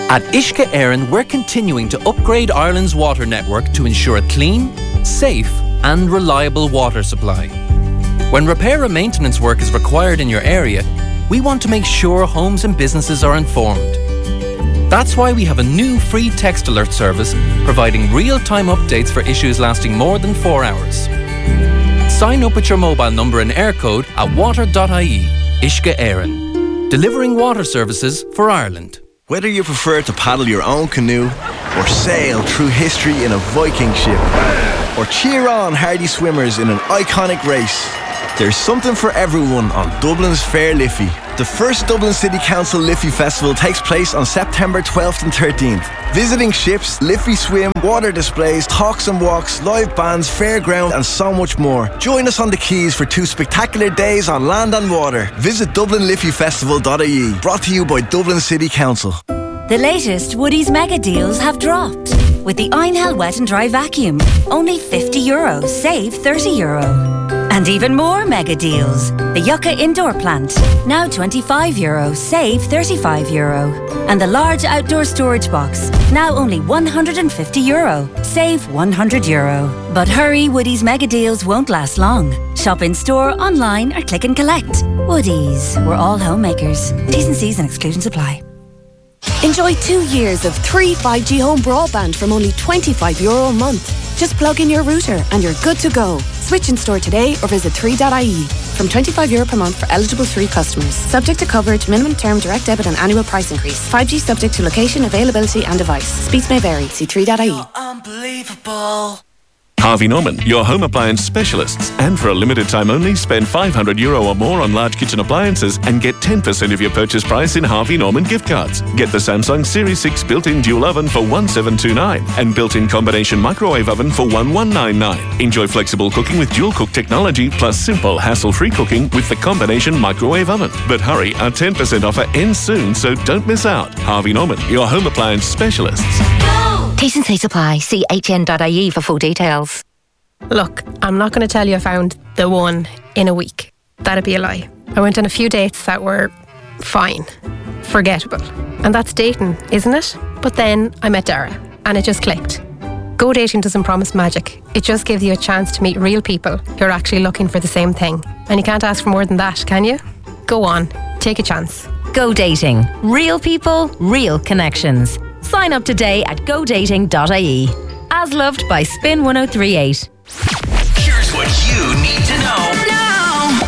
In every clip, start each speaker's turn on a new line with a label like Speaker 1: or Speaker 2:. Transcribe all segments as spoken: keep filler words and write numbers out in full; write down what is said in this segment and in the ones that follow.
Speaker 1: At Uisce Éireann, we're continuing to upgrade Ireland's water network to ensure a clean, safe and reliable water supply. When repair and maintenance work is required in your area, we want to make sure homes and businesses are informed. That's why we have a new free text alert service providing real-time updates for issues lasting more than four hours. Sign up with your mobile number and air code at water dot I E. Uisce Éireann. Delivering water services for Ireland.
Speaker 2: Whether you prefer to paddle your own canoe or sail through history in a Viking ship or cheer on hardy swimmers in an iconic race, there's something for everyone on Dublin's Fair Liffey. The first Dublin City Council Liffey Festival takes place on September twelfth and thirteenth. Visiting ships, Liffey swim, water displays, talks and walks, live bands, fairground and so much more. Join us on the quays for two spectacular days on land and water. Visit dublin liffey festival dot I E. Brought to you by Dublin City Council.
Speaker 3: The latest Woodie's mega deals have dropped. With the Einhell Wet and Dry Vacuum, only fifty euro, save thirty euro. And even more mega deals. The Yucca Indoor Plant, now twenty-five euro, save thirty-five euro. And the large outdoor storage box, now only one hundred fifty euro, save one hundred euro. But hurry, Woodie's mega deals won't last long. Shop in store, online or click and collect. Woodie's, we're all homemakers. T's and C's and exclusions apply.
Speaker 4: Enjoy two years of three five G home broadband from only twenty-five euro a month. Just plug in your router and you're good to go. Switch in store today or visit three dot I E. From twenty-five euro per month for eligible three customers. Subject to coverage, minimum term, direct debit and annual price increase. five G subject to location, availability and device. Speeds may vary. See three dot I E.
Speaker 5: Unbelievable. Harvey Norman, your home appliance specialists. And for a limited time only, spend five hundred euro or more on large kitchen appliances and get ten percent of your purchase price in Harvey Norman gift cards. Get the Samsung Series six built-in dual oven for one seven two nine and built-in combination microwave oven for one one nine nine. Enjoy flexible cooking with dual cook technology plus simple hassle-free cooking with the combination microwave oven. But hurry, our ten percent offer ends soon, so don't miss out. Harvey Norman, your home appliance specialists.
Speaker 6: T's and C's apply. See H N dot I E for full details.
Speaker 7: Look, I'm not going to tell you I found the one in a week. That'd be a lie. I went on a few dates that were fine, forgettable. And that's dating, isn't it? But then I met Dara and it just clicked. Go dating doesn't promise magic. It just gives you a chance to meet real people who are actually looking for the same thing. And you can't ask for more than that, can you? Go on, take a chance.
Speaker 6: Go dating. Real people, real connections. Sign up today at go dating dot I E. As loved by Spin one oh three point eight.
Speaker 8: Here's what you need to know now.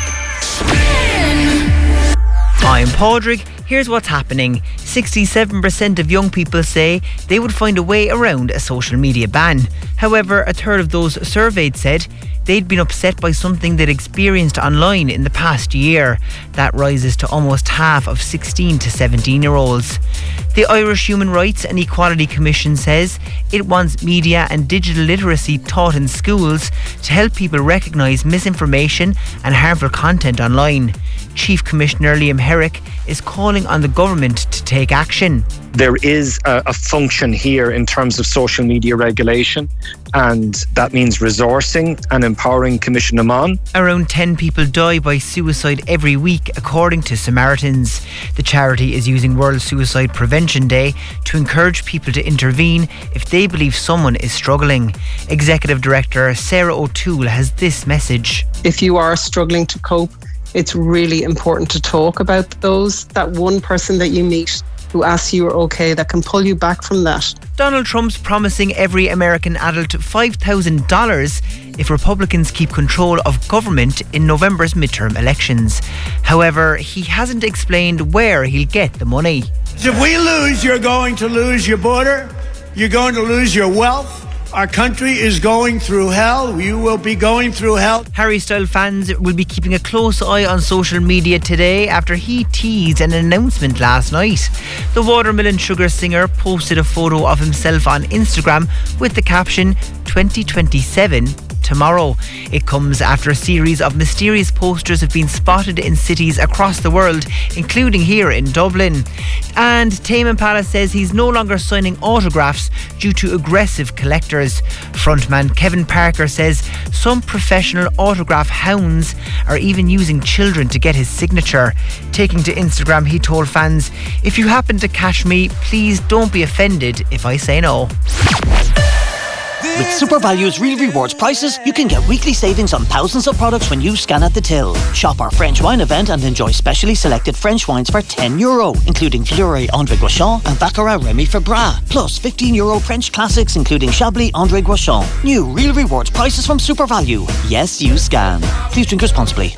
Speaker 8: Spin.
Speaker 9: I'm Padraig. Here's what's happening. sixty-seven percent of young people say they would find a way around a social media ban. However, a third of those surveyed said they'd been upset by something they'd experienced online in the past year. That rises to almost half of sixteen to seventeen year olds. The Irish Human Rights and Equality Commission says it wants media and digital literacy taught in schools to help people recognise misinformation and harmful content online. Chief Commissioner Liam Herrick is calling on the government to take action.
Speaker 10: There is a, a function here in terms of social media regulation, and that means resourcing and empowering Commission Amman.
Speaker 9: Around ten people die by suicide every week, according to Samaritans. The charity is using World Suicide Prevention Day to encourage people to intervene if they believe someone is struggling. Executive Director Sarah O'Toole has this message.
Speaker 11: If you are struggling to cope, it's really important to talk about those. That one person that you meet who asks you you're okay, that can pull you back from that.
Speaker 9: Donald Trump's promising every American adult five thousand dollars if Republicans keep control of government in November's midterm elections. However, he hasn't explained where he'll get the money.
Speaker 12: If we lose, you're going to lose your border, you're going to lose your wealth. Our country is going through hell. You will be going through hell.
Speaker 9: Harry Styles fans will be keeping a close eye on social media today after he teased an announcement last night. The Watermelon Sugar singer posted a photo of himself on Instagram with the caption twenty twenty-seven tomorrow. It comes after a series of mysterious posters have been spotted in cities across the world, including here in Dublin. And Tame Impala says he's no longer signing autographs due to aggressive collectors. Frontman Kevin Parker says some professional autograph hounds are even using children to get his signature. Taking to Instagram, he told fans, "If you happen to catch me, please don't be offended if I say no."
Speaker 13: With SuperValue's Real Rewards prices, you can get weekly savings on thousands of products when you scan at the till. Shop our French wine event and enjoy specially selected French wines for ten euro, including Fleury André Gauchon and Baccarat Remy Febras. Plus fifteen euro French classics, including Chablis André Gauchon. New Real Rewards prices from SuperValue. Yes, you scan. Please drink responsibly.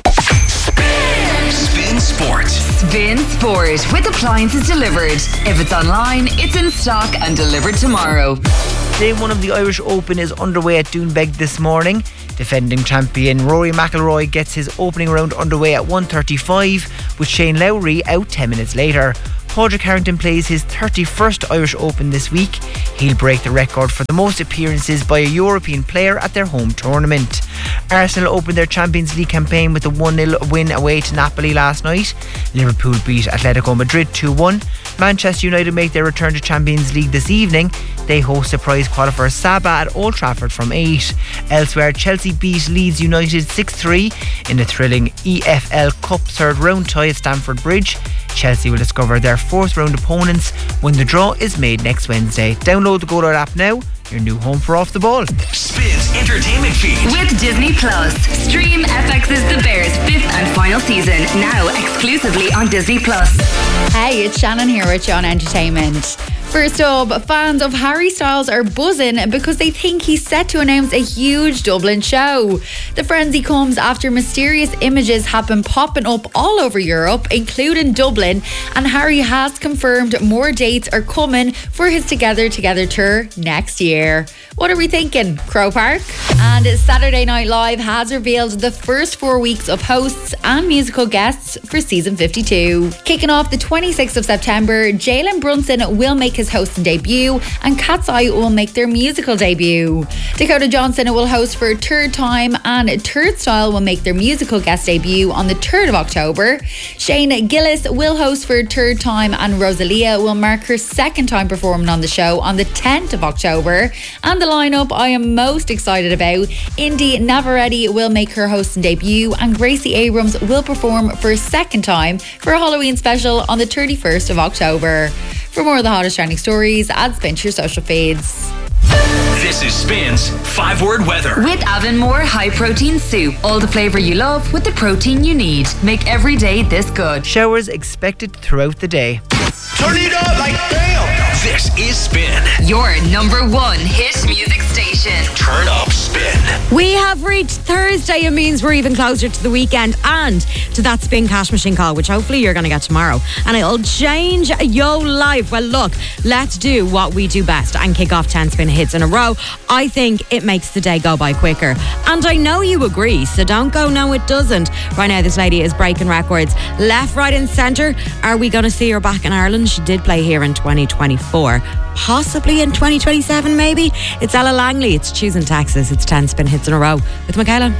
Speaker 8: Spin Sport.
Speaker 14: Spin Sport with appliances delivered. If it's online, it's in stock and delivered tomorrow.
Speaker 9: Day one of the Irish Open is underway at Doonbeg this morning. Defending champion Rory McIlroy gets his opening round underway at one thirty-five, with Shane Lowry out ten minutes later. Padraig Harrington plays his thirty-first Irish Open this week. He'll break the record for the most appearances by a European player at their home tournament. Arsenal opened their Champions League campaign with a one nil win away to Napoli last night. Liverpool beat Atletico Madrid two one. Manchester United make their return to Champions League this evening. They host surprise qualifier Saba at Old Trafford from eight. Elsewhere, Chelsea beat Leeds United six three in a thrilling E F L Cup third round tie at Stamford Bridge. Chelsea will discover their fourth round opponents when the draw is made next Wednesday. Download the Go Loud app now, your new home for Off the Ball.
Speaker 8: Spins entertainment feed.
Speaker 14: With Disney Plus. Stream F X's The Bears' fifth and final season, now exclusively on Disney Plus.
Speaker 15: Hey, it's Shannon here at John Entertainment. First up, fans of Harry Styles are buzzing because they think he's set to announce a huge Dublin show. The frenzy comes after mysterious images have been popping up all over Europe, including Dublin, and Harry has confirmed more dates are coming for his Together Together tour next year. What are we thinking? Crow Park? And Saturday Night Live has revealed the first four weeks of hosts and musical guests for season fifty-two. Kicking off the twenty-sixth of September, Jalen Brunson will make his hosting debut and Cat's Eye will make their musical debut. Dakota Johnson will host for a third time and Turnstile will make their musical guest debut on the third of October. Shane Gillis will host for a third time and Rosalia will mark her second time performing on the show on the tenth of October. And the lineup I am most excited about, Indy Navarrete will make her hosting debut and Gracie Abrams will perform for a second time for a Halloween special on the thirty-first of October. For more of the hottest trending stories, add Spin to your social feeds.
Speaker 8: This is Spin's five-word weather.
Speaker 14: With Avonmore High Protein Soup. All the flavour you love with the protein you need. Make every day this good.
Speaker 9: Showers expected throughout the day.
Speaker 8: Turn it up like damn. This is Spin.
Speaker 14: Your number one hit music station.
Speaker 8: Turn up Spin.
Speaker 16: We have reached Thursday. It means we're even closer to the weekend and to that Spin Cash Machine call, which hopefully you're going to get tomorrow. And it'll change your life. Well, look, let's do what we do best and kick off ten Spin hits in a row. I think it makes the day go by quicker. And I know you agree, so don't go, no, it doesn't. Right now, this lady is breaking records left, right, and centre. Are we going to see her back in Ireland? She did play here in twenty twenty-four. Possibly in twenty twenty-seven, maybe. It's Ella Langley. It's Choosing Texas. It's ten Spin hits in a row with Michaela.